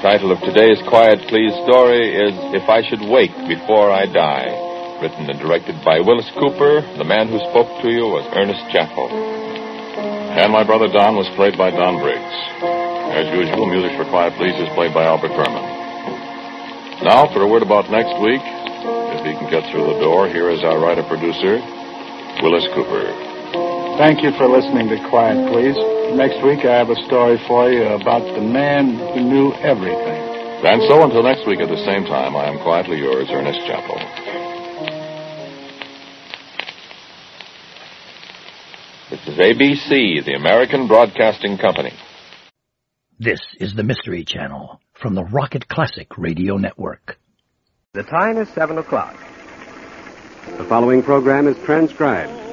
title of today's Quiet Please story is If I Should Wake Before I Die. Written and directed by Willis Cooper. The man who spoke to you was Ernest Chappell. And my brother Don was played by Don Briggs. As usual, music for Quiet Please is played by Albert Berman. Now, for a word about next week, if he can get through the door, here is our writer-producer, Willis Cooper. Thank you for listening to Quiet Please. Next week I have a story for you about the man who knew everything. And so until next week at the same time, I am quietly yours, Ernest Chappell. This is ABC, the American Broadcasting Company. This is the Mystery Channel from the Rocket Classic Radio Network. The time is 7 o'clock. The following program is transcribed